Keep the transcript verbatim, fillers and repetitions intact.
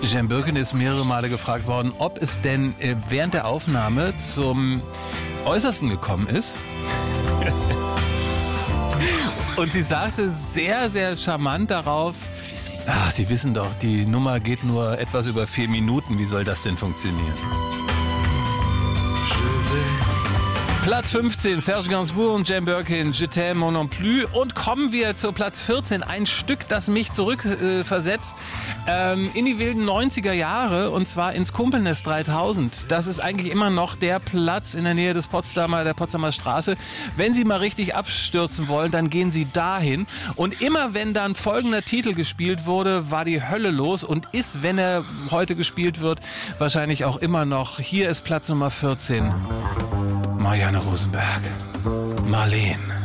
Jem Birkin ist mehrere Male gefragt worden, ob es denn während der Aufnahme zum Äußersten gekommen ist. Und sie sagte sehr, sehr charmant darauf, ach, Sie wissen doch, die Nummer geht nur etwas über vier Minuten. Wie soll das denn funktionieren? Platz fünfzehn, Serge Gainsbourg und Jem Birkin, Je t'aime moi non plus. Und kommen wir zu Platz vierzehn, ein Stück, das mich zurückversetzt äh, ähm, in die wilden neunziger Jahre, und zwar ins Kumpelnest dreitausend. Das ist eigentlich immer noch der Platz in der Nähe des Potsdamer, der Potsdamer Straße. Wenn Sie mal richtig abstürzen wollen, dann gehen Sie dahin. Und immer wenn dann folgender Titel gespielt wurde, war die Hölle los und ist, wenn er heute gespielt wird, wahrscheinlich auch immer noch. Hier ist Platz Nummer vierzehn. Marianne Rosenberg, Marleen.